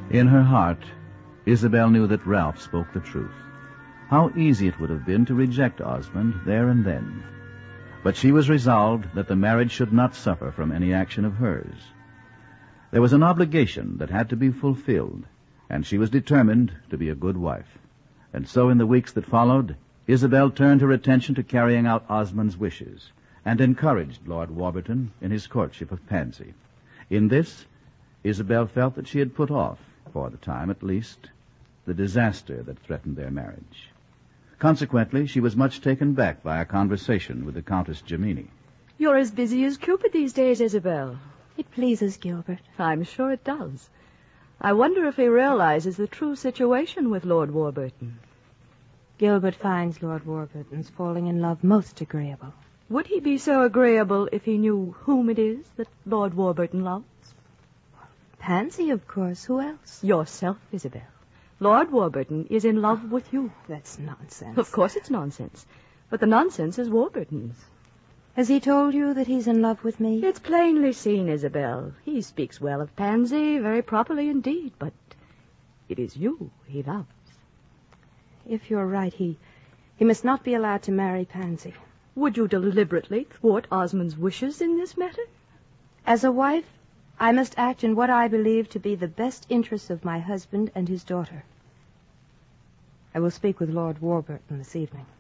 In her heart, Isabel knew that Ralph spoke the truth. How easy it would have been to reject Osmond there and then. But she was resolved that the marriage should not suffer from any action of hers. There was an obligation that had to be fulfilled, and she was determined to be a good wife. And so in the weeks that followed, Isabel turned her attention to carrying out Osmond's wishes and encouraged Lord Warburton in his courtship of Pansy. In this, Isabel felt that she had put off, for the time at least, the disaster that threatened their marriage. Consequently, she was much taken back by a conversation with the Countess Gemini. You're as busy as Cupid these days, Isabel. It pleases Gilbert. I'm sure it does. I wonder if he realizes the true situation with Lord Warburton. Gilbert finds Lord Warburton's falling in love most agreeable. Would he be so agreeable if he knew whom it is that Lord Warburton loves? Pansy, of course. Who else? Yourself, Isabel. Lord Warburton is in love with you. That's nonsense. Of course it's nonsense. But the nonsense is Warburton's. Has he told you that he's in love with me? It's plainly seen, Isabel. He speaks well of Pansy, very properly indeed, but it is you he loves. If you're right, he must not be allowed to marry Pansy. Would you deliberately thwart Osmond's wishes in this matter? As a wife, I must act in what I believe to be the best interests of my husband and his daughter. I will speak with Lord Warburton this evening.